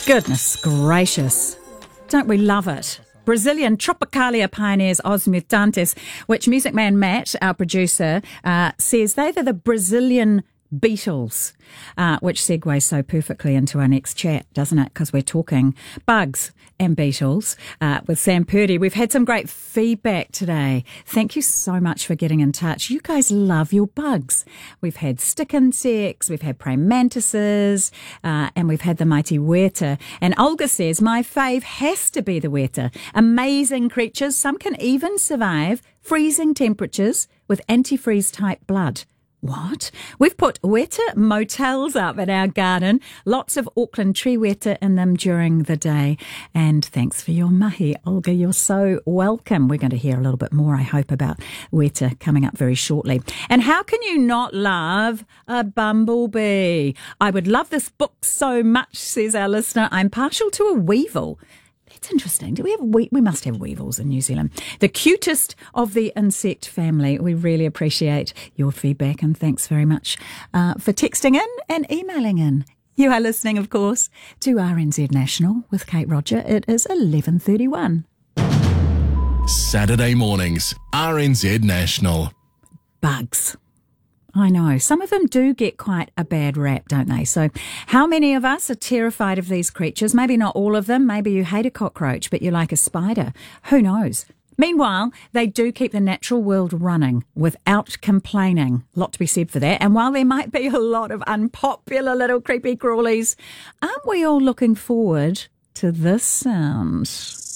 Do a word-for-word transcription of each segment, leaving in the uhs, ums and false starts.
Goodness gracious. Don't we love it? Brazilian Tropicalia pioneers Os Mutantes, which Music Man Matt, our producer, uh, says they are the Brazilian Beatles, uh, which segues so perfectly into our next chat, doesn't it? Because we're talking bugs and Beatles uh, with Sam Purdy. We've had some great feedback today. Thank you so much for getting in touch. You guys love your bugs. We've had stick insects, we've had praying mantises, uh, and we've had the mighty weta. And Olga says, my fave has to be the weta. Amazing creatures. Some can even survive freezing temperatures with antifreeze type blood. What? We've put weta motels up in our garden. Lots of Auckland tree weta in them during the day. And thanks for your mahi, Olga. You're so welcome. We're going to hear a little bit more, I hope, about weta coming up very shortly. And how can you not love a bumblebee? I would love this book so much, says our listener. I'm partial to a weevil. It's interesting. Do we have we, we must have weevils in New Zealand. The cutest of the insect family. We really appreciate your feedback and thanks very much uh, for texting in and emailing in. You are listening, of course, to R N Z National with Kate Roger. It is eleven thirty-one. Saturday mornings, R N Z National. Bugs. I know. Some of them do get quite a bad rap, don't they? So how many of us are terrified of these creatures? Maybe not all of them. Maybe you hate a cockroach, but you like a spider. Who knows? Meanwhile, they do keep the natural world running without complaining. A lot to be said for that. And while there might be a lot of unpopular little creepy crawlies, aren't we all looking forward to this sound?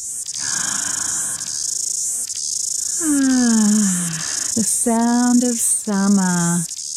Ah. The sound of summer.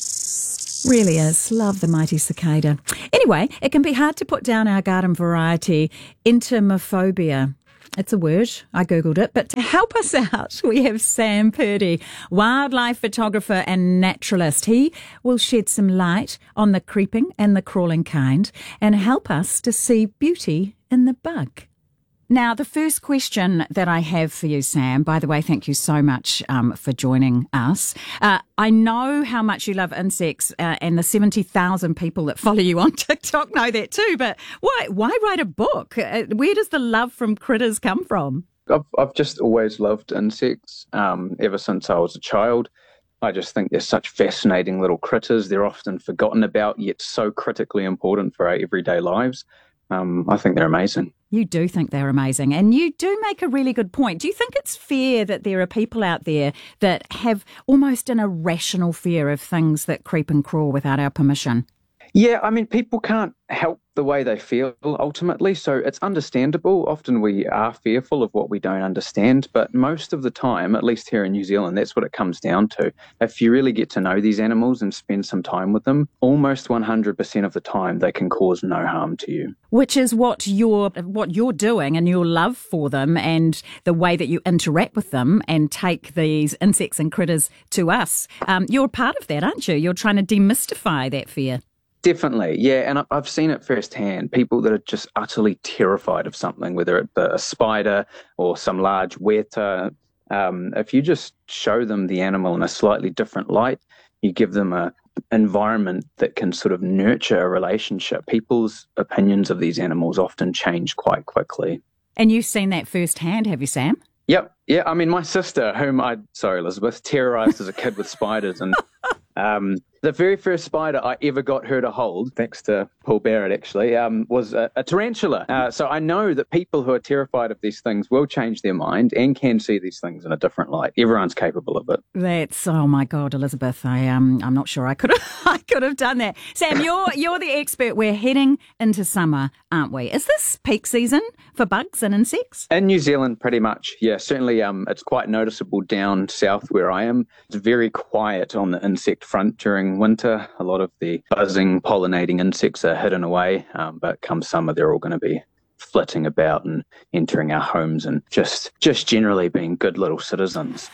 Really is. Love the mighty cicada. Anyway, it can be hard to put down our garden variety, entomophobia. It's a word. I Googled it. But to help us out, we have Sam Purdy, wildlife photographer and naturalist. He will shed some light on the creeping and the crawling kind and help us to see beauty in the bug. Now, the first question that I have for you, Sam, by the way, thank you so much um, for joining us. Uh, I know how much you love insects uh, and the seventy thousand people that follow you on TikTok know that too, but why why write a book? Uh, where does the love from critters come from? I've, I've just always loved insects um, ever since I was a child. I just think they're such fascinating little critters. They're often forgotten about, yet so critically important for our everyday lives. Um, I think they're amazing. You do think they're amazing, and you do make a really good point. Do you think it's fair that there are people out there that have almost an irrational fear of things that creep and crawl without our permission? Yeah, I mean, people can't help the way they feel ultimately, so it's understandable. Often we are fearful of what we don't understand, but most of the time, at least here in New Zealand, that's what it comes down to. If you really get to know these animals and spend some time with them, almost one hundred percent of the time they can cause no harm to you. Which is what you're what you're doing, and your love for them and the way that you interact with them and take these insects and critters to us. Um, you're part of that, aren't you? You're trying to demystify that fear. Definitely, yeah, and I've seen it firsthand. People that are just utterly terrified of something, whether it be a spider or some large weta. Um, if you just show them the animal in a slightly different light, you give them a environment that can sort of nurture a relationship. People's opinions of these animals often change quite quickly. And you've seen that firsthand, have you, Sam? Yep, yeah. I mean, my sister, whom I, sorry, Elizabeth, terrorized as a kid with spiders, and um, the very first spider I ever got her to hold, thanks to Paul Barrett actually, um, was a, a tarantula. Uh, so I know that people who are terrified of these things will change their mind and can see these things in a different light. Everyone's capable of it. That's, oh my God, Elizabeth, I um, I'm not sure I could have I could have done that. Sam, you're you're the expert. We're heading into summer, aren't we? Is this peak season for bugs and insects? In New Zealand, pretty much. Yeah, certainly. Um, it's quite noticeable down south where I am. It's very quiet on the insect front during winter. A lot of the buzzing, pollinating insects are hidden away, um, but come summer, they're all going to be flitting about and entering our homes and just just generally being good little citizens.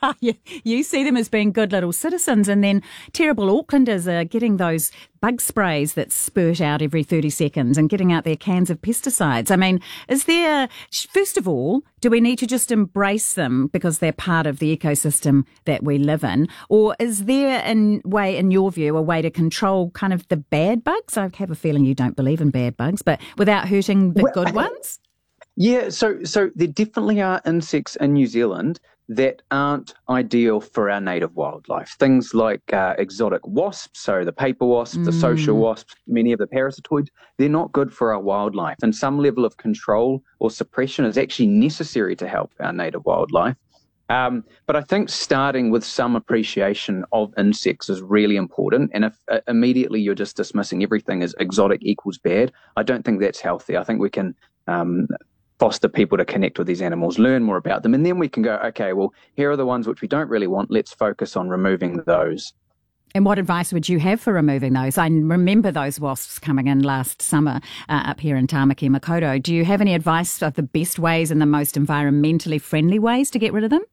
you, you see them as being good little citizens, and then terrible Aucklanders are getting those bug sprays that spurt out every thirty seconds and getting out their cans of pesticides. I mean, is there, first of all, do we need to just embrace them because they're part of the ecosystem that we live in? Or is there a way, in your view, a way to control kind of the bad bugs? I have a feeling you don't believe in bad bugs, but without hurting the well, good ones? Yeah, so so there definitely are insects in New Zealand that aren't ideal for our native wildlife. Things like uh, exotic wasps, so the paper wasp, mm. the social wasps, many of the parasitoids, they're not good for our wildlife. And some level of control or suppression is actually necessary to help our native wildlife. Um, but I think starting with some appreciation of insects is really important. And if uh, immediately you're just dismissing everything as exotic equals bad, I don't think that's healthy. I think we can um, foster people to connect with these animals, learn more about them, and then we can go, okay, well, here are the ones which we don't really want. Let's focus on removing those. And what advice would you have for removing those? I remember those wasps coming in last summer uh, up here in Tamaki Makaurau. Do you have any advice of the best ways and the most environmentally friendly ways to get rid of them?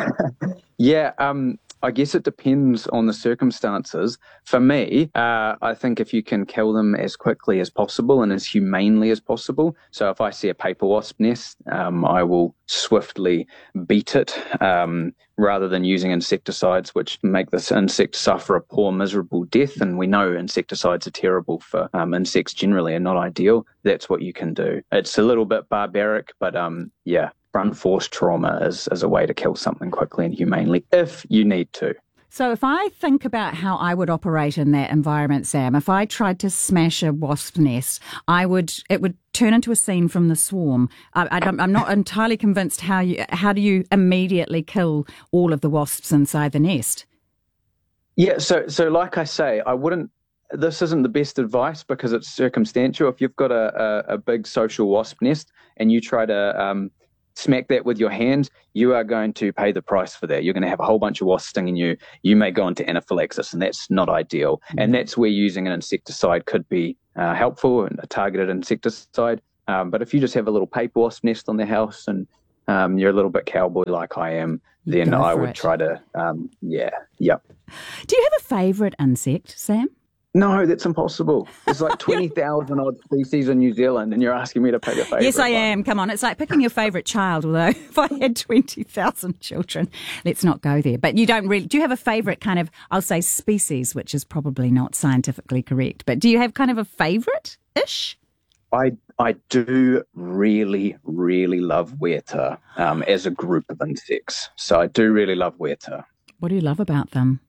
yeah, um, I guess it depends on the circumstances. For me, uh, I think if you can kill them as quickly as possible and as humanely as possible. So if I see a paper wasp nest, um, I will swiftly beat it um, rather than using insecticides, which make this insect suffer a poor, miserable death. And we know insecticides are terrible for um, insects generally and not ideal. That's what you can do. It's a little bit barbaric, but um, yeah. Brunt force trauma is, is a way to kill something quickly and humanely if you need to. So if I think about how I would operate in that environment, Sam, if I tried to smash a wasp nest, I would it would turn into a scene from The Swarm. I, I don't, I'm not entirely convinced how you how do you immediately kill all of the wasps inside the nest? Yeah, so so like I say, I wouldn't. This isn't the best advice because it's circumstantial. If you've got a, a, a big social wasp nest and you try to um, smack that with your hand, you are going to pay the price for that. You're going to have a whole bunch of wasps stinging you. You may go into anaphylaxis, and that's not ideal. Mm-hmm. And that's where using an insecticide could be uh, helpful, and a targeted insecticide. Um, but if you just have a little paper wasp nest on the house and um, you're a little bit cowboy like I am, then I would it. try to, um, yeah, yep. Do you have a favourite insect, Sam? No, that's impossible. There's like twenty thousand odd species in New Zealand, and you're asking me to pick a favourite. Yes, I one. am. Come on. It's like picking your favourite child, although if I had twenty thousand children, let's not go there. But you don't really, do you have a favourite kind of, I'll say species, which is probably not scientifically correct, but do you have kind of a favourite-ish? I I do really, really love weta um, as a group of insects. So I do really love weta. What do you love about them?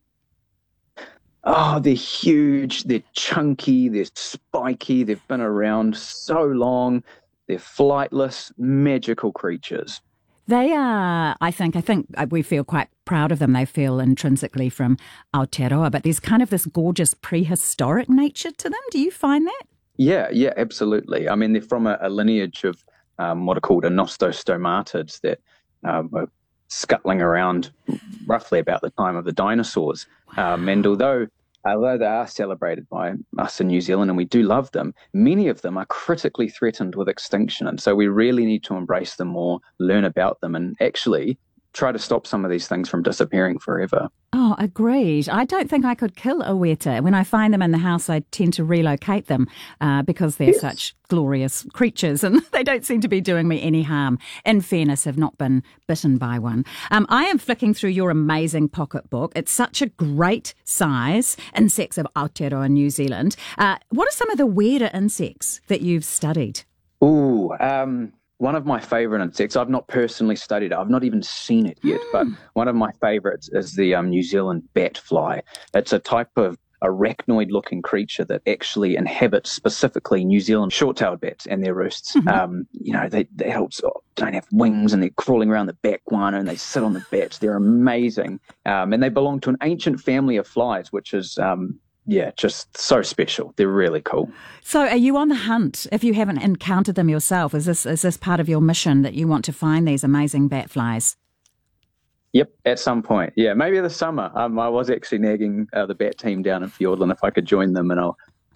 Oh, they're huge, they're chunky, they're spiky, they've been around so long, they're flightless, magical creatures. They are, I think, I think we feel quite proud of them. They feel intrinsically from Aotearoa, but there's kind of this gorgeous prehistoric nature to them. Do you find that? Yeah, yeah, absolutely. I mean, they're from a, a lineage of um, what are called anostomatids that um, are scuttling around roughly about the time of the dinosaurs. Wow. Um, and although although they are celebrated by us in New Zealand and we do love them, many of them are critically threatened with extinction. And so we really need to embrace them more, learn about them, and actually try to stop some of these things from disappearing forever. Oh, agreed. I don't think I could kill a weta. When I find them in the house, I tend to relocate them uh, because they're yes. such glorious creatures and they don't seem to be doing me any harm. In fairness, have not been bitten by one. Um, I am flicking through your amazing pocketbook. It's such a great size, Insects of Aotearoa, New Zealand. Uh, what are some of the weirder insects that you've studied? Ooh, um... one of my favourite insects, I've not personally studied it, I've not even seen it yet, mm. but one of my favourites is the um, New Zealand bat fly. It's a type of arachnoid-looking creature that actually inhabits specifically New Zealand short-tailed bats and their roosts. Mm-hmm. Um, you know, they, they adults don't have wings and they're crawling around the back one and they sit on the bats. They're amazing. Um, and they belong to an ancient family of flies, which is... Um, Yeah, just so special. They're really cool. So are you on the hunt if you haven't encountered them yourself? Is this is this part of your mission that you want to find these amazing bat flies? Yep, at some point. Yeah, maybe this summer. Um, I was actually nagging uh, the bat team down in Fiordland if I could join them, and I'll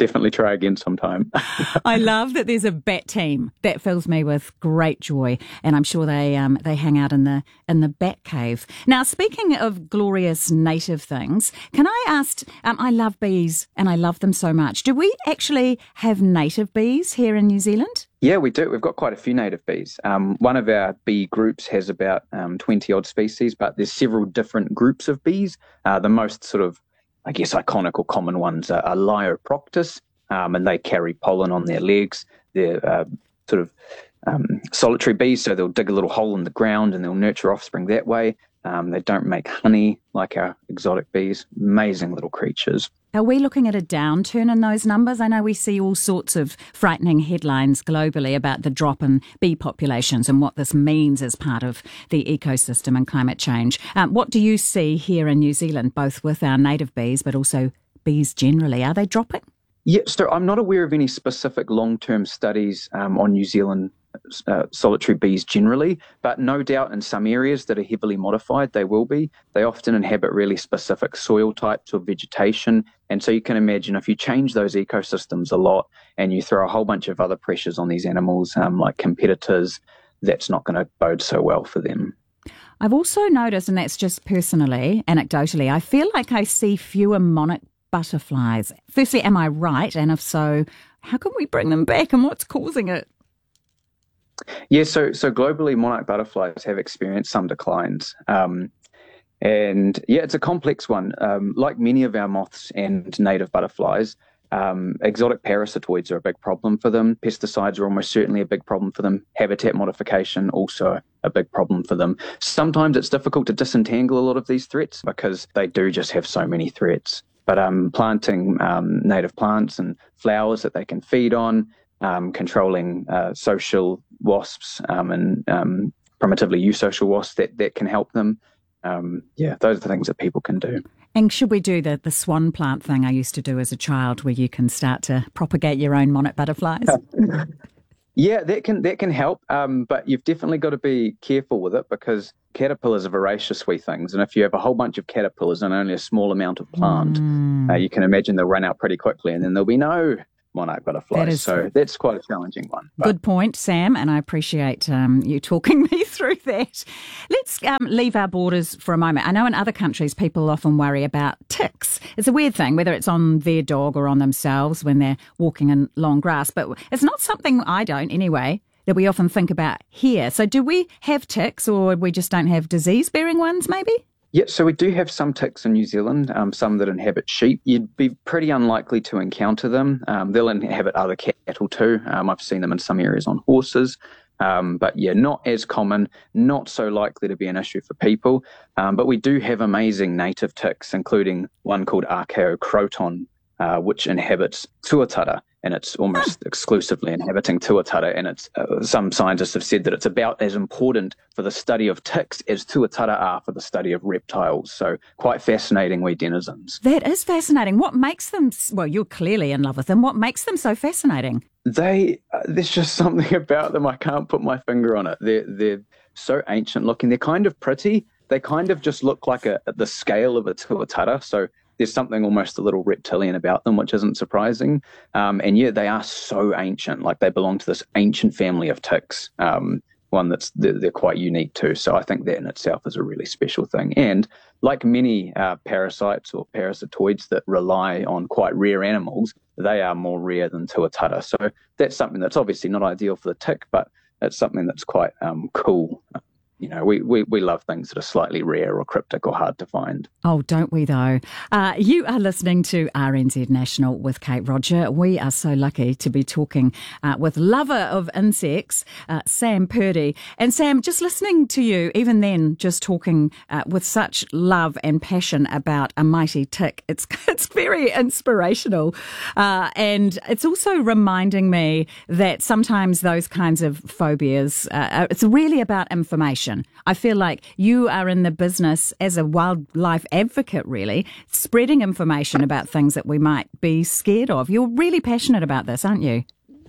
definitely try again sometime. I love that there's a bat team. That fills me with great joy, and I'm sure they um, they hang out in the in the bat cave. Now, speaking of glorious native things, can I ask? Um, I love bees, and I love them so much. Do we actually have native bees here in New Zealand? Yeah, we do. We've got quite a few native bees. Um, one of our bee groups has about um, twenty odd species, but there's several different groups of bees. Uh, the most sort of, I guess, iconic or common ones are, are Lioproctus, um, and they carry pollen on their legs. They're uh, sort of um, solitary bees, so they'll dig a little hole in the ground and they'll nurture offspring that way. Um, they don't make honey like our exotic bees. Amazing little creatures. Are we looking at a downturn in those numbers? I know we see all sorts of frightening headlines globally about the drop in bee populations and what this means as part of the ecosystem and climate change. Um, what do you see here in New Zealand, both with our native bees but also bees generally? Are they dropping? Yeah, so I'm not aware of any specific long-term studies um, on New Zealand uh, solitary bees generally, but no doubt in some areas that are heavily modified, they will be. They often inhabit really specific soil types or vegetation, and so you can imagine if you change those ecosystems a lot and you throw a whole bunch of other pressures on these animals, um, like competitors, that's not going to bode so well for them. I've also noticed, and that's just personally, anecdotally, I feel like I see fewer monarch butterflies. Firstly, am I right? And if so, how can we bring them back and what's causing it? Yeah, so so globally, monarch butterflies have experienced some declines. Um, and yeah, it's a complex one. Um, like many of our moths and native butterflies, um, exotic parasitoids are a big problem for them. Pesticides are almost certainly a big problem for them. Habitat modification, also a big problem for them. Sometimes it's difficult to disentangle a lot of these threats because they do just have so many threats. But um, planting um, native plants and flowers that they can feed on, um, controlling uh, social wasps um, and um, primitively eusocial wasps, that, that can help them. Um, yeah, those are the things that people can do. And should we do the, the swan plant thing I used to do as a child where you can start to propagate your own monarch butterflies? Yeah, that can that can help, um, but you've definitely got to be careful with it because caterpillars are voracious wee things, and if you have a whole bunch of caterpillars and only a small amount of plant, mm. uh, you can imagine they'll run out pretty quickly, and then there'll be no monarch butterflies. That is, so that's quite a challenging one. But. Good point, Sam, and I appreciate um, you talking me through that. Let's um, leave our borders for a moment. I know in other countries people often worry about ticks. It's a weird thing, whether it's on their dog or on themselves when they're walking in long grass, but it's not something, I don't anyway, that we often think about here. So do we have ticks or we just don't have disease-bearing ones maybe? Yeah, so we do have some ticks in New Zealand, um, some that inhabit sheep. You'd be pretty unlikely to encounter them. Um, they'll inhabit other cattle too. Um, I've seen them in some areas on horses. Um, but yeah, not as common, not so likely to be an issue for people. Um, but we do have amazing native ticks, including one called Archaeocroton, uh, which inhabits tuatara. And it's almost exclusively inhabiting tuatara. And it's uh, some scientists have said that it's about as important for the study of ticks as tuatara are for the study of reptiles. So quite fascinating wee denizens. That is fascinating. What makes them, well, you're clearly in love with them. What makes them so fascinating? They, uh, there's just something about them. I can't put my finger on it. They're, they're so ancient looking. They're kind of pretty. They kind of just look like a, the scale of a tuatara. So there's something almost a little reptilian about them, which isn't surprising. Um, and yeah, they are so ancient. Like they belong to this ancient family of ticks, um, one that's they're, they're quite unique too. So I think that in itself is a really special thing. And like many uh, parasites or parasitoids that rely on quite rare animals, they are more rare than tuatara. So that's something that's obviously not ideal for the tick, but it's something that's quite um, cool. You know, we, we, we love things that are slightly rare or cryptic or hard to find. Oh, don't we though? Uh, you are listening to R N Z National with Kate Rodger. We are so lucky to be talking uh, with lover of insects, uh, Sam Purdy. And Sam, just listening to you, even then, just talking uh, with such love and passion about a mighty tick, it's it's very inspirational. Uh, and it's also reminding me that sometimes those kinds of phobias, uh, it's really about information. I feel like you are in the business as a wildlife advocate, really, spreading information about things that we might be scared of. You're really passionate about this, aren't you?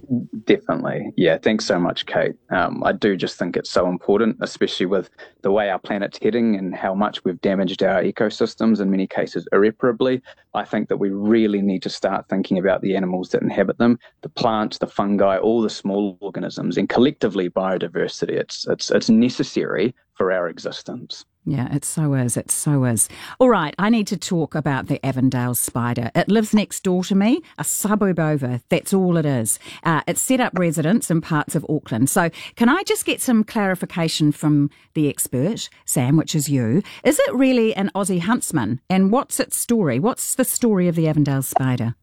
Definitely. Yeah. Thanks so much, Kate. Um, I do just think it's so important, especially with the way our planet's heading and how much we've damaged our ecosystems, in many cases irreparably. I think that we really need to start thinking about the animals that inhabit them, the plants, the fungi, all the small organisms, and collectively biodiversity. It's, it's, it's necessary for our existence. Yeah, it so is. It so is. All right, I need to talk about the Avondale spider. It lives next door to me, a suburb over. That's all it is. Uh, it's set up residence in parts of Auckland. So can I just get some clarification from the expert, Sam, which is you? Is it really an Aussie huntsman? And what's its story? What's the story of the Avondale spider?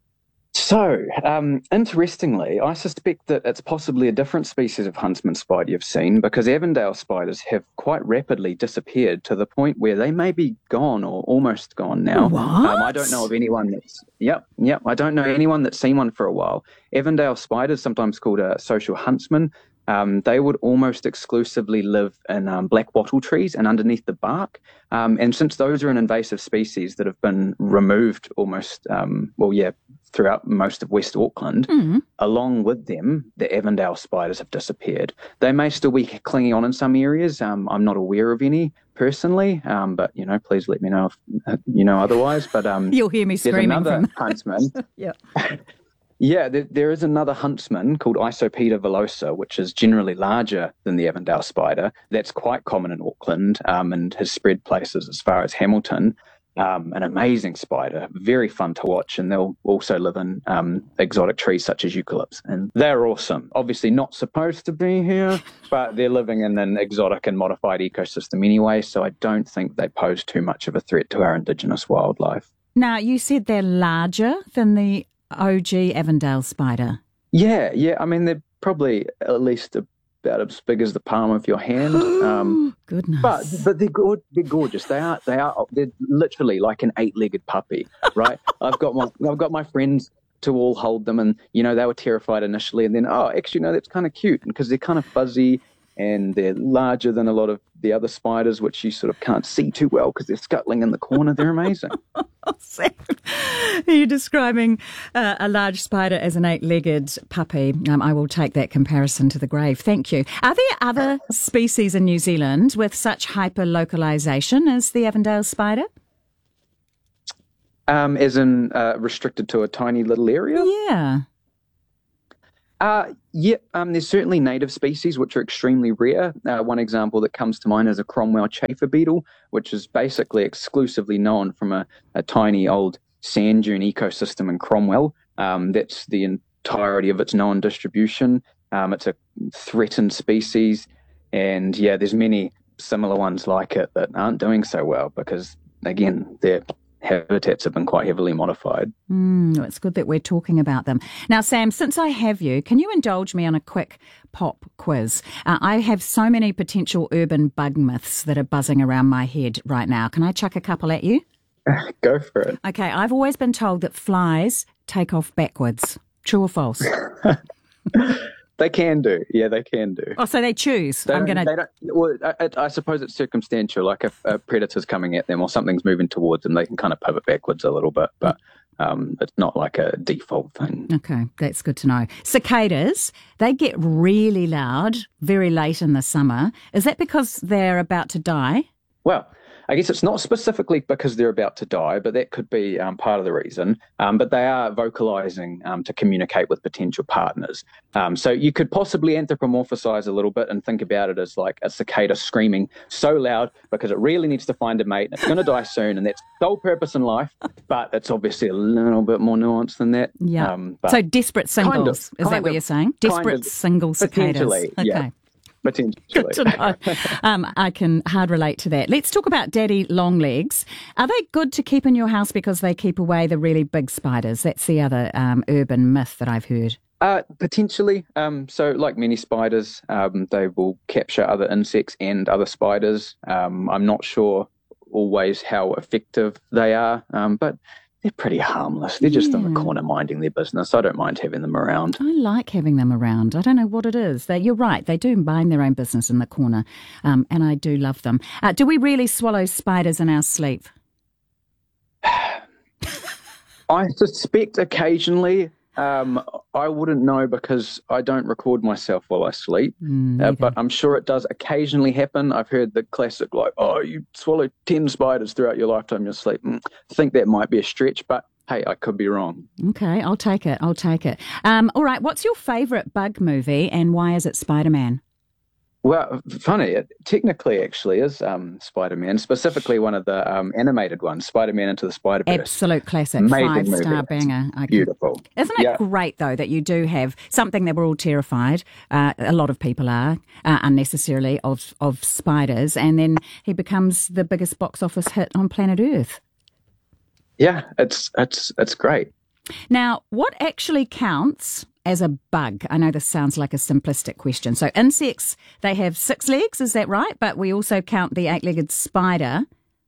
So, um, interestingly, I suspect that it's possibly a different species of huntsman spider you've seen, because Avondale spiders have quite rapidly disappeared to the point where they may be gone or almost gone now. What? Um, I don't know of anyone that's, yep, yep, I don't know anyone that's seen one for a while. Avondale spiders, sometimes called a social huntsman, Um, they would almost exclusively live in um, black wattle trees and underneath the bark. Um, and since those are an invasive species that have been removed almost, um, well, yeah, throughout most of West Auckland, mm. along with them, the Avondale spiders have disappeared. They may still be clinging on in some areas. Um, I'm not aware of any personally, um, but, you know, please let me know if uh, you know otherwise. But um, You'll hear me screaming there's another from... huntsman. Yeah. Yeah, there, there is another huntsman called Isopeta villosa, which is generally larger than the Avondale spider. That's quite common in Auckland um, and has spread places as far as Hamilton. Um, an amazing spider, very fun to watch, and they'll also live in um, exotic trees such as eucalypts. And they're awesome. Obviously not supposed to be here, but they're living in an exotic and modified ecosystem anyway, so I don't think they pose too much of a threat to our indigenous wildlife. Now, you said they're larger than the O G Avondale spider. Yeah, yeah. I mean, they're probably at least about as big as the palm of your hand. Um, Goodness. But but they're good. They're gorgeous. They are. They are. They're literally like an eight-legged puppy, right? I've got my. I've got my friends to all hold them, and you know they were terrified initially, and then oh, actually no, that's kind of cute, because they're kind of fuzzy and they're larger than a lot of the other spiders, which you sort of can't see too well because they're scuttling in the corner. They're amazing. Sam, you're describing uh, a large spider as an eight-legged puppy. Um, I will take that comparison to the grave. Thank you. Are there other species in New Zealand with such hyper-localisation as the Avondale spider? Um, as in uh, restricted to a tiny little area? Yeah. Uh, yeah, um, there's certainly native species which are extremely rare. Uh, one example that comes to mind is a Cromwell chafer beetle, which is basically exclusively known from a, a tiny old sand dune ecosystem in Cromwell. Um, that's the entirety of its known distribution. Um, it's a threatened species, and yeah, there's many similar ones like it that aren't doing so well because, again, they're habitats have been quite heavily modified. Mm, it's good that we're talking about them. Now, Sam, since I have you, can you indulge me on a quick pop quiz? Uh, I have so many potential urban bug myths that are buzzing around my head right now. Can I chuck a couple at you? Go for it. Okay, I've always been told that flies take off backwards. True or false? They can do. Yeah, they can do. Oh, so they choose. They I'm going to... Well, I, I suppose it's circumstantial. Like if a predator's coming at them or something's moving towards them, they can kind of pivot backwards a little bit. But um, it's not like a default thing. Okay, that's good to know. Cicadas, they get really loud very late in the summer. Is that because they're about to die? Well, I guess it's not specifically because they're about to die, but that could be um, part of the reason. Um, but they are vocalizing um, to communicate with potential partners. Um, so you could possibly anthropomorphize a little bit and think about it as like a cicada screaming so loud because it really needs to find a mate and it's going to die soon, and that's sole purpose in life. But it's obviously a little bit more nuanced than that. Yeah. Um, but so desperate singles, kind of, is that kind what of, you're saying? Desperate kind of, single cicadas. Potentially, okay. Yeah. Potentially. Good to know. Um, I can hard relate to that. Let's talk about daddy longlegs. Are they good to keep in your house because they keep away the really big spiders? That's the other um, urban myth that I've heard. Uh, potentially. Um, so like many spiders, um, they will capture other insects and other spiders. Um, I'm not sure always how effective they are, um, but they're pretty harmless. They're just yeah. in the corner minding their business. I don't mind having them around. I like having them around. I don't know what it is. They, you're right. They do mind their own business in the corner, um, and I do love them. Uh, do we really swallow spiders in our sleep? I suspect occasionally Um, I wouldn't know because I don't record myself while I sleep, Mm, uh, but I'm sure it does occasionally happen. I've heard the classic, like, oh, you swallow ten spiders throughout your lifetime in your sleep. Mm, I think that might be a stretch, but hey, I could be wrong. Okay, I'll take it. I'll take it. Um, all right, what's your favourite bug movie and why is it Spider-Man? Well, funny, it technically actually is um, Spider-Man, specifically one of the um, animated ones, Spider-Man Into the Spider-Verse. Absolute classic, Amazing five-star movie. banger. Okay. Beautiful. Isn't it Yeah. great, though, that you do have something that we're all terrified, uh, a lot of people are, uh, unnecessarily, of, of spiders, and then he becomes the biggest box office hit on planet Earth. Yeah, it's it's it's great. Now, what actually counts as a bug? I know this sounds like a simplistic question. So insects, they have six legs, is that right? But we also count the eight-legged spider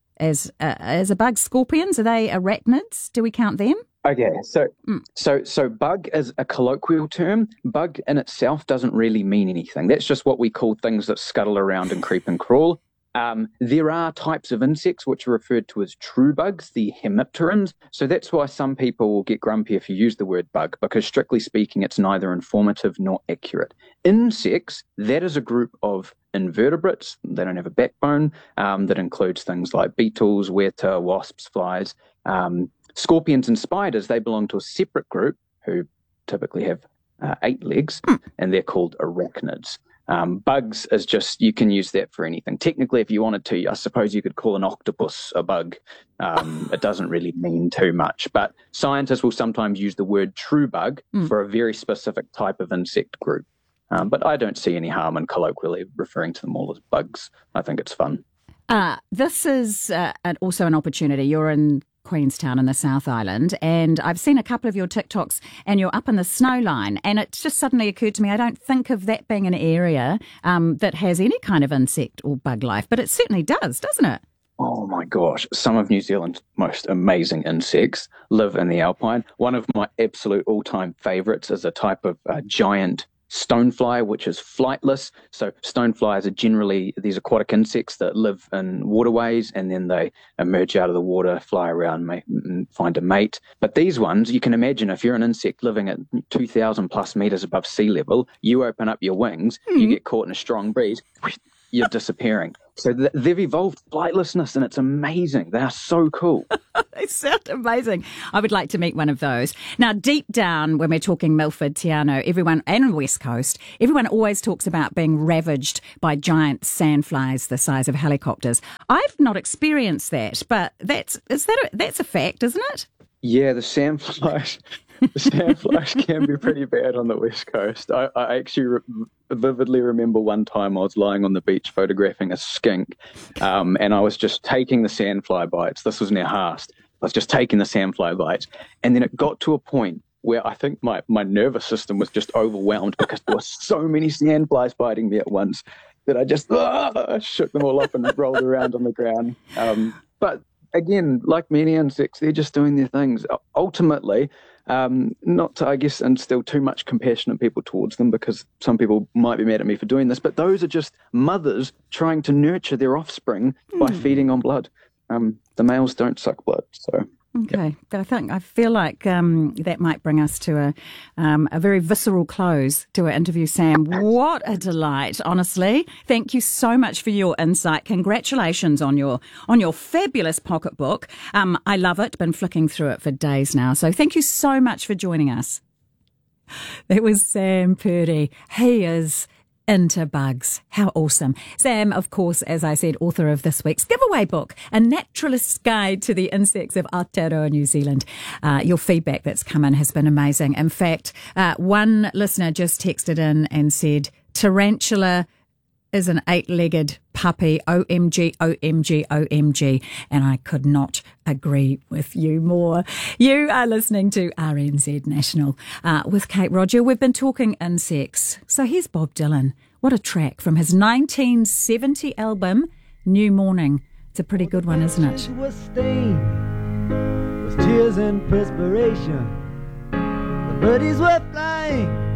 as uh, as a bug. Scorpions, are they arachnids? Do we count them? Okay, so Mm. so so bug is a colloquial term. Bug in itself doesn't really mean anything. That's just what we call things that scuttle around and creep and crawl. Um, there are types of insects which are referred to as true bugs, the hemipterans. So that's why some people will get grumpy if you use the word bug, because strictly speaking, it's neither informative nor accurate. Insects, that is a group of invertebrates. They don't have a backbone. Um, that includes things like beetles, weta, wasps, flies. Um, scorpions and spiders, they belong to a separate group who typically have uh, eight legs, and they're called arachnids. Um, bugs is just, you can use that for anything. Technically, if you wanted to, I suppose you could call an octopus a bug. Um, it doesn't really mean too much. But scientists will sometimes use the word true bug mm. for a very specific type of insect group. Um, but I don't see any harm in colloquially referring to them all as bugs. I think it's fun. Uh, this is uh, an, also an opportunity. You're in Queenstown in the South Island, and I've seen a couple of your TikToks and you're up in the snow line, and it just suddenly occurred to me I don't think of that being an area um, that has any kind of insect or bug life, but it certainly does, doesn't it? Oh my gosh, some of New Zealand's most amazing insects live in the alpine. One of my absolute all-time favourites is a type of uh, giant stonefly, which is flightless. So stoneflies are generally these aquatic insects that live in waterways, and then they emerge out of the water, fly around, mate, and find a mate. But these ones, you can imagine if you're an insect living at two thousand plus meters above sea level, you open up your wings, mm. you get caught in a strong breeze, you're disappearing. So th- they've evolved flightlessness, and it's amazing. They are so cool. They sound amazing. I would like to meet one of those. Now, deep down, when we're talking Milford, Te Anau, everyone, and West Coast, everyone always talks about being ravaged by giant sandflies the size of helicopters. I've not experienced that, but that's is that a, that's a fact, isn't it? Yeah, the sandflies, the sandflies can be pretty bad on the West Coast. I, I actually re- vividly remember one time I was lying on the beach photographing a skink, um, and I was just taking the sandfly bites. This was near Haast. I was just taking the sandfly bites, and then it got to a point where I think my, my nervous system was just overwhelmed because there were so many sandflies biting me at once that I just ah, shook them all up and rolled around on the ground. Um, but again, like many insects, they're just doing their things. Ultimately, um, not to, I guess, instill too much compassion in people towards them, because some people might be mad at me for doing this, but those are just mothers trying to nurture their offspring mm. by feeding on blood. Um, the males don't suck blood, so... Okay, but I think I feel like um, that might bring us to a um, a very visceral close to our interview, Sam. What a delight, honestly. Thank you so much for your insight. Congratulations on your on your fabulous pocketbook. Um, I love it. Been flicking through it for days now. So thank you so much for joining us. That was Sam Purdy. He is into bugs. How awesome. Sam, of course, as I said, author of this week's giveaway book, A Naturalist's Guide to the Insects of Aotearoa, New Zealand. Uh, your feedback that's come in has been amazing. In fact, uh, one listener just texted in and said, tarantula is an eight-legged puppy, O M G, O M G, O M G. And I could not agree with you more. You are listening to R N Z National uh, with Kate Roger. We've been talking insects. So here's Bob Dylan. What a track from his nineteen seventy album, New Morning. It's a pretty good one, isn't it? Was stained with tears and perspiration. The birdies were flying